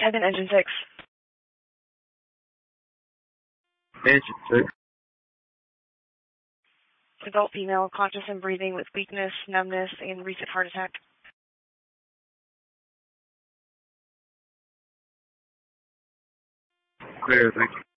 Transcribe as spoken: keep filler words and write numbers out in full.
Type in engine six. Engine six. Adult female, conscious and breathing with weakness, numbness, and recent heart attack. Clear, thank you.